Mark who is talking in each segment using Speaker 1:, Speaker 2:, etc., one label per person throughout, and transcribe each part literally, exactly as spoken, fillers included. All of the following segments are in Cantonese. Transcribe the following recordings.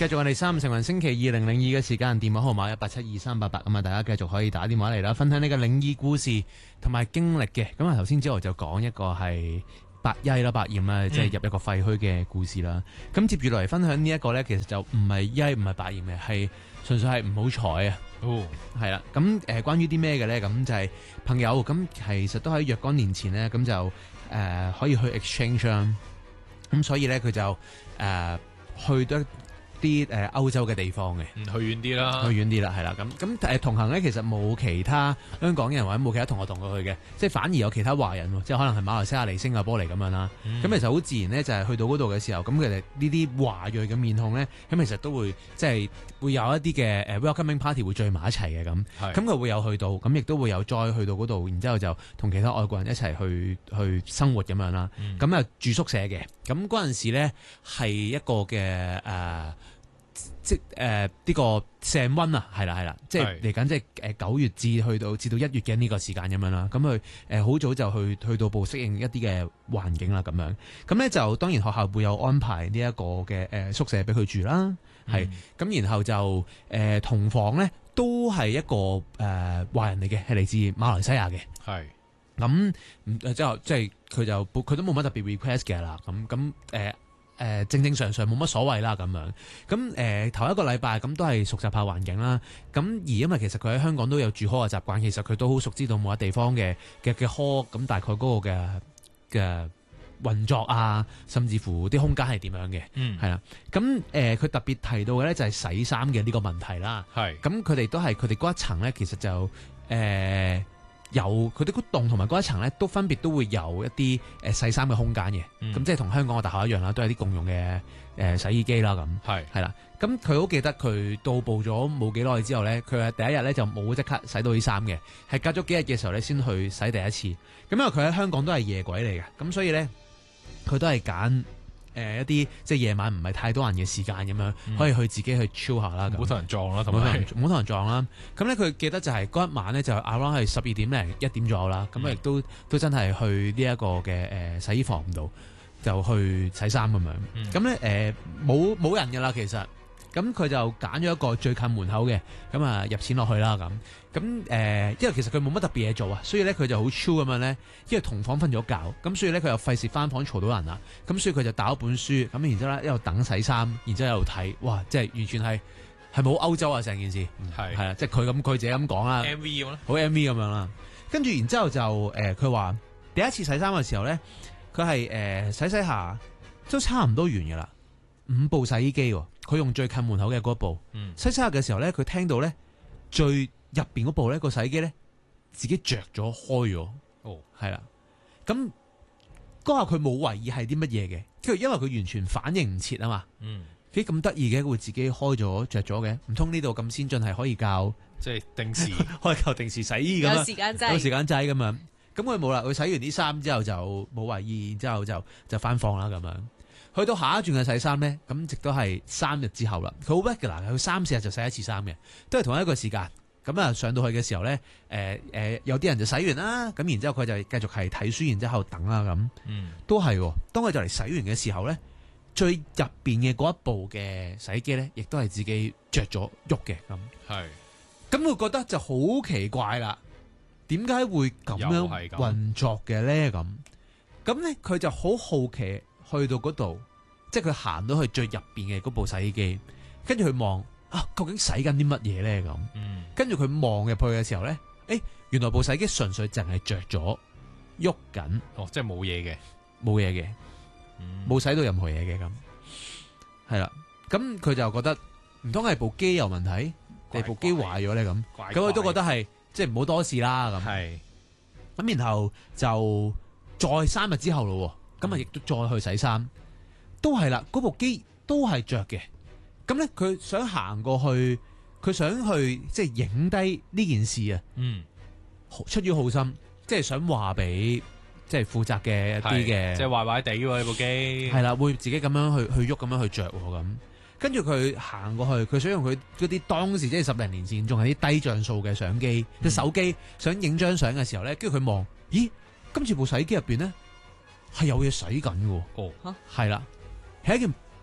Speaker 1: 繼續我哋三五成雲星期二零零二嘅時間，電話號碼一八七二三八八，咁啊，大家繼續可以打電話嚟啦，分享呢個靈異故事同埋經歷嘅。咁啊，頭先之後就講一個係百翳啦、百厭啦，即係入一個廢墟嘅故事啦。咁、嗯、接住落嚟分享呢一個咧，其實就唔係翳唔係百厭嘅，係純粹係唔好彩啊。哦，係啦。咁誒、呃，關於啲咩嘅咧？咁就係朋友，咁其實都喺若干年前咧，咁就誒、呃、可以去 exchange 啦。咁所以咧，佢就誒、呃、去到啲誒歐洲嘅地方嘅，
Speaker 2: 嗯，去遠啲啦，
Speaker 1: 去遠啲啦，係啦，咁咁誒同行咧，其實冇其他香港人或者冇其他同學同佢去嘅，即係反而有其他華人，即係可能係馬來西亞嚟、新加坡嚟咁樣啦。咁、嗯、其實好自然咧，就係去到嗰度嘅時候，咁其實呢啲華裔嘅面孔咧，咁其實都會即係會有一啲嘅誒 welcoming party 會聚埋一齊嘅咁，咁佢會有去到，咁亦都會有再去到嗰度，然之後就同其他外國人一齊去去生活咁樣啦。咁、嗯、啊住宿舍嘅，咁嗰陣時咧係一個嘅誒。呃即誒呢、呃這個升溫啊，係啦係啦，即係嚟緊即係誒九月至去到至到一月嘅呢個時間咁樣啦。咁佢誒好早就去去到步適應一啲嘅環境啦，咁樣咁咧就當然學校會有安排呢一個嘅誒、呃、宿舍俾佢住啦，係咁、嗯、然後就誒、呃、同房咧都係一個誒華、呃、人嚟嘅，係嚟自馬來西亞嘅，係咁誒之後即係佢就佢都冇乜特別 request 嘅啦，咁咁誒。誒、呃、正正常常冇乜所謂啦咁樣，咁誒、呃、頭一個禮拜咁都係熟習下環境啦，咁而因為其實佢喺香港都有住 hall 嘅習慣，其實佢都好熟知道每個地方嘅嘅嘅 hall 咁大概嗰個嘅嘅運作啊，甚至乎啲空間係點樣嘅，嗯，係啦，咁誒佢特別提到嘅咧就係洗衫嘅呢個問題啦，係，咁佢哋都係佢哋嗰一層咧，其實就誒。呃有佢哋嗰棟同埋嗰一層咧，都分別都會有一啲誒洗衫嘅空間嘅，咁、嗯、即係同香港嘅大學一樣啦，都係啲共用嘅誒洗衣機啦，咁係係啦。咁佢好記得佢到埗咗冇幾耐之後咧，佢係第一日咧就冇即刻洗到啲衫嘅，係隔咗幾日嘅時候咧先去洗第一次。咁因為佢喺香港都係夜鬼嚟嘅，咁所以咧佢都係揀。誒、呃、一啲即係夜晚唔係太多人嘅時間咁樣、嗯，可以去自己去 chill 下啦，唔好同人撞啦，同埋唔好同人撞啦。咁咧佢記得就係嗰一晚咧就 around 係十二點零一點左右啦。咁、嗯、亦都都真係去呢一個嘅誒、呃、洗衣房度就去洗衫咁樣。咁咧誒冇冇人㗎啦，其實。咁佢就揀咗一個最近門口嘅，咁啊入錢落去啦咁。咁誒、呃，因為其實佢冇乜特別嘢做啊，所以咧佢就好 chill 咁樣咧。因為同房瞓咗覺，咁所以咧佢又費事翻房嘈到人啦。咁所以佢就打一本書，咁然之後咧一路等洗衫，然之後一路睇，哇！即係完全係係冇歐洲啊成件事，係係啊，即係佢咁佢自己咁講啦 ，M V 咁咯，好 M V 咁樣啦。跟住然之後就誒，佢、呃、話第一次洗衫嘅時候咧，佢係誒洗洗下都差唔多完㗎啦。五部洗衣機，佢用最近門口嘅嗰部、嗯、洗洗下嘅時候咧，佢聽到咧最入邊嗰部咧個洗衣機咧自己着咗開咗，哦，係啦，咁嗰下佢冇懷疑係啲乜嘢嘅，佢因為佢完全反應唔切啊嘛，嗯，幾咁得意嘅會自己開咗着咗嘅，唔通呢度咁先進係可以教即係定時可以教定時洗衣咁，有時間掣，有時間掣咁樣，咁佢冇啦，佢洗完啲衫之後就冇懷疑，然之後就就翻房啦咁樣。去到下一轉嘅洗衫咧，咁直到係三日之後啦。佢好 regular，佢三四日就洗一次衫嘅，都係同一個時間。咁啊上到去嘅時候咧，誒、呃、誒、呃、有啲人就洗完啦，咁然之後佢就繼續係睇書，然之後等啦咁。嗯，都係。當佢就嚟洗完嘅時候咧，最入邊嘅嗰一部嘅洗衣機咧，亦都係自己着咗喐嘅咁。係。咁我覺得就好奇怪啦，點解會咁樣運作嘅咧？咁咁咧，佢就好好奇。去到嗰度，即係佢行到去最入邊嘅嗰部洗衣機，跟住佢望啊，究竟洗緊啲乜嘢咧咁？跟住佢望入去嘅時候咧，誒，原來部洗衣機純粹淨係着咗喐緊，哦，即係冇嘢嘅，冇嘢嘅，冇、嗯、洗到任何嘢嘅咁，係啦。咁佢就覺得唔通係部機有問題，定部機壞咗咧咁？咁佢都覺得係即係唔好多事啦咁。係咁，然後就再三日之後咯。咁啊，亦都再去洗衫，都係啦。嗰部機都係着嘅。咁咧，佢想行過去，佢想去即係影低呢件事啊。嗯，出於好心，即係想話俾即係負責嘅一啲嘅，即係壞壞地喎呢部機。係啦，會自己咁樣去去喐，咁樣去着咁。跟住佢行過去，佢想用佢嗰啲當時即係十零年前仲係啲低像素嘅相機，隻、嗯、手機想影張相嘅時候咧，跟住佢望，咦？今次部洗衣機入邊咧？係有嘢洗緊嘅，哦，係啦，係一件白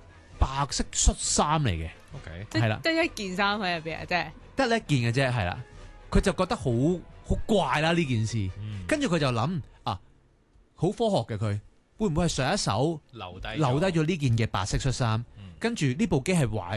Speaker 1: 白色恤衫嚟嘅。
Speaker 2: OK，
Speaker 1: 係啦，
Speaker 3: 得一件衫喺入邊啊，即係
Speaker 1: 得呢一件嘅啫，係啦。佢就覺得好好怪啦呢件事，
Speaker 2: 嗯
Speaker 1: 跟住佢就諗啊，好科學嘅佢，會唔會係上一手
Speaker 2: 留低
Speaker 1: 留低咗呢件嘅白色恤衫？
Speaker 2: 嗯
Speaker 1: 跟住呢部機係壞